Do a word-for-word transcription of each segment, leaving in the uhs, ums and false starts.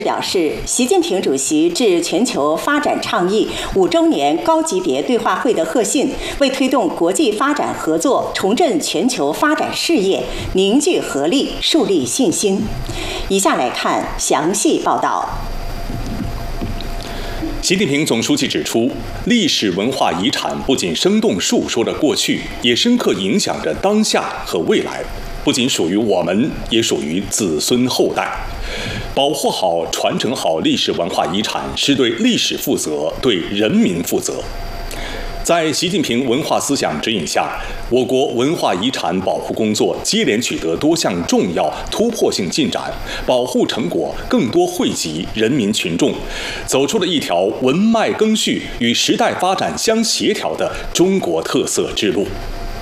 表示，习近平主席致全球发展倡议五周年高级别对话会的贺信，为推动国际发展合作、重振全球发展事业凝聚合力、树立信心。以下来看详细报道。 习近平总书记指出，历史文化遗产不仅生动述说着过去，也深刻影响着当下和未来，不仅属于我们，也属于子孙后代。保护好、传承好历史文化遗产，是对历史负责，对人民负责。在习近平文化思想指引下，我国文化遗产保护工作接连取得多项重要突破性进展，保护成果更多惠及人民群众，走出了一条文脉更续与时代发展相协调的中国特色之路。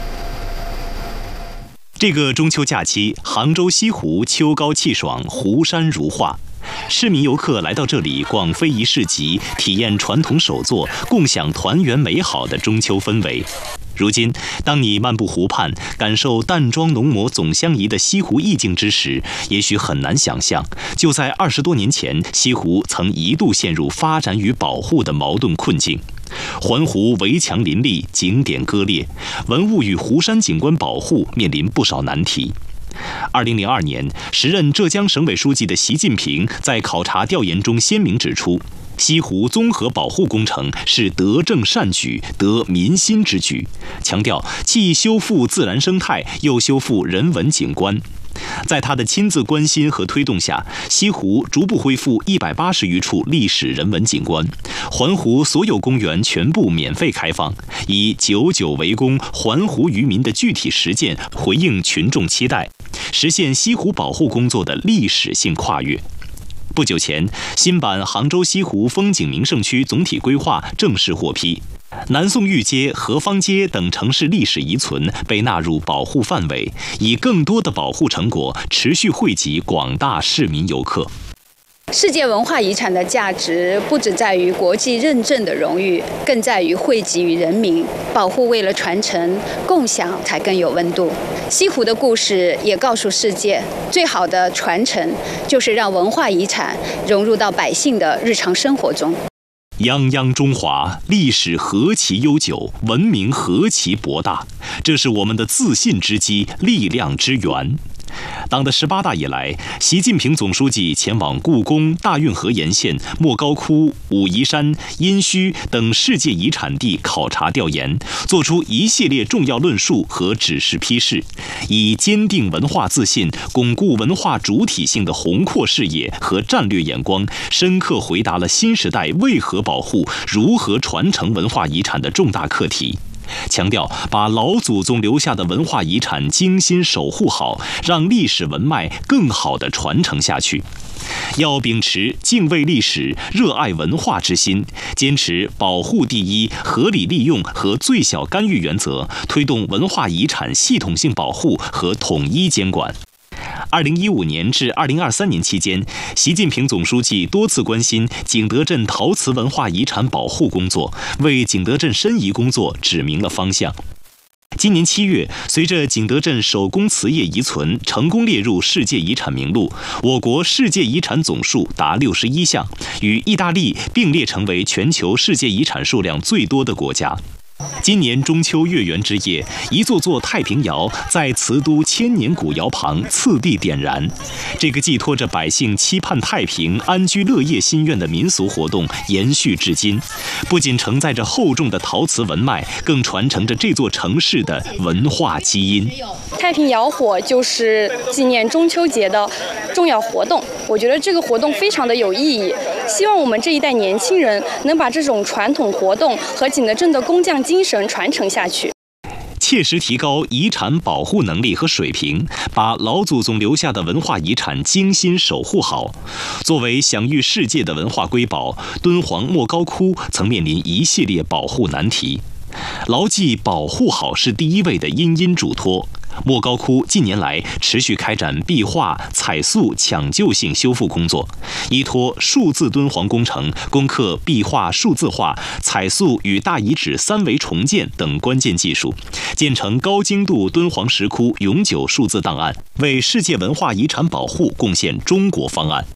这个中秋假期，杭州西湖秋高气爽，湖山如画。市民游客来到这里逛非遗市集，体验传统手作，共享团圆美好的中秋氛围。如今，当你漫步湖畔，感受淡妆浓抹总相宜的西湖意境之时，也许很难想象，就在二十多年前，西湖曾一度陷入发展与保护的矛盾困境。环湖围墙林立，景点割裂，文物与湖山景观保护面临不少难题。二零零二年，时任浙江省委书记的习近平在考察调研中鲜明指出，西湖综合保护工程是德政善举、得民心之举，强调既修复自然生态，又修复人文景观。在他的亲自关心和推动下，西湖逐步恢复一百八十余处历史人文景观，环湖所有公园全部免费开放，以久久为功环湖渔民的具体实践回应群众期待，实现西湖保护工作的历史性跨越。不久前，新版杭州西湖风景名胜区总体规划正式获批，南宋御街、河坊街等城市历史遗存被纳入保护范围，以更多的保护成果持续惠及广大市民游客。 世界文化遗产的价值不只在于国际认证的荣誉，更在于惠及于人民。保护为了传承、共享才更有温度。西湖的故事也告诉世界，最好的传承就是让文化遗产融入到百姓的日常生活中。 泱泱中华，历史何其悠久，文明何其博大，这是我们的自信之基，力量之源。党的十八大以来，习近平总书记前往故宫、大运河沿线、莫高窟、武夷山、殷墟等世界遗产地考察调研，作出一系列重要论述和指示批示，以坚定文化自信、巩固文化主体性的宏阔视野和战略眼光，深刻回答了新时代为何保护、如何传承文化遗产的重大课题。强调把老祖宗留下的文化遗产精心守护好，让历史文脉更好地传承下去。要秉持敬畏历史、热爱文化之心，坚持保护第一、合理利用和最小干预原则，推动文化遗产系统性保护和统一监管。二零一五年至二零二三年期间，习近平总书记多次关心景德镇陶瓷文化遗产保护工作，为景德镇申遗工作指明了方向。今年七月，随着景德镇手工瓷业遗存成功列入世界遗产名录，我国世界遗产总数达六十一项，与意大利并列成为全球世界遗产数量最多的国家。今年中秋月圆之夜，一座座太平窑在瓷都千年古窑旁次第点燃。这个寄托着百姓期盼太平、安居乐业心愿的民俗活动延续至今，不仅承载着厚重的陶瓷文脉，更传承着这座城市的文化基因。 太平窑火就是纪念中秋节的重要活动，我觉得这个活动非常的有意义。希望我们这一代年轻人能把这种传统活动和景德镇的工匠精神传承下去， 切实提高遗产保护能力和水平，把老祖宗留下的文化遗产精心守护好。作为享誉世界的文化瑰宝，敦煌莫高窟曾面临一系列保护难题。牢记保护好是第一位的殷殷嘱托。莫高窟近年来持续开展壁画、彩塑抢救性修复工作，依托数字敦煌工程，攻克壁画数字化、彩塑与大遗址三维重建等关键技术，建成高精度敦煌石窟永久数字档案，为世界文化遗产保护贡献中国方案。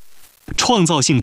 创造性